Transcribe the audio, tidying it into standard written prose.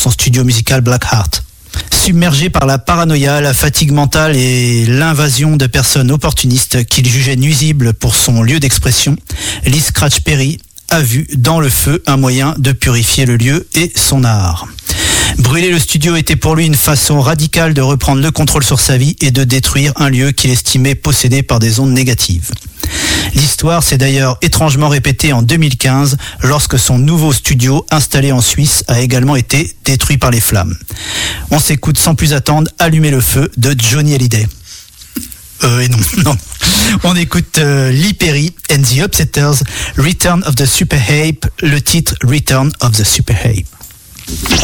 son studio musical Blackheart. Submergé par la paranoïa, la fatigue mentale et l'invasion de personnes opportunistes qu'il jugeait nuisibles pour son lieu d'expression, Lee Scratch Perry a vu dans le feu un moyen de purifier le lieu et son art. Brûler le studio était pour lui une façon radicale de reprendre le contrôle sur sa vie et de détruire un lieu qu'il estimait possédé par des ondes négatives. L'histoire s'est d'ailleurs étrangement répétée en 2015 lorsque son nouveau studio installé en Suisse a également été détruit par les flammes. On s'écoute sans plus attendre Allumer le feu de Johnny Hallyday. Non. On écoute Lee Perry and the Upsetters, Return of the Super Ape, le titre Return of the Super Ape.